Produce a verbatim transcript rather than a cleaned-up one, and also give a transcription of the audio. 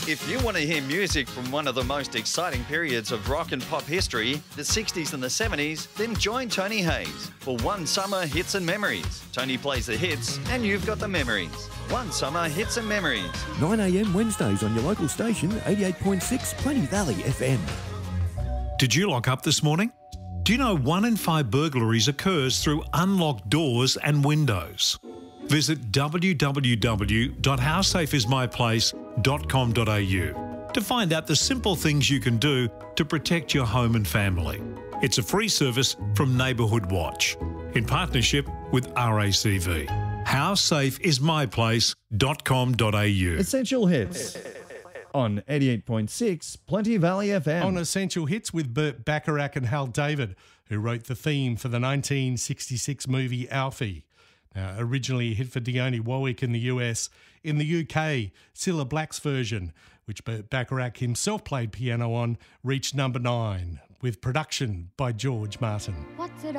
If you want to hear music from one of the most exciting periods of rock and pop history, the sixties and the seventies, then join Tony Hayes for One Summer Hits and Memories. Tony plays the hits and you've got the memories. One Summer Hits and Memories. nine a m Wednesdays on your local station, eighty-eight point six Plenty Valley F M. Did you lock up this morning? Do you know one in five burglaries occurs through unlocked doors and windows? Visit w w w dot how safe is my place dot com dot a u to find out the simple things you can do to protect your home and family. It's a free service from Neighbourhood Watch in partnership with R A C V. how safe is my place dot com dot a u. Essential Hits on eighty-eight point six Plenty Valley F M. On Essential Hits with Burt Bacharach and Hal David, who wrote the theme for the nineteen sixty-six movie Alfie. Now, originally a hit for Dione Warwick in the U S. In the U K, Cilla Black's version, which Burt Bacharach himself played piano on, reached number nine, with production by George Martin. What's it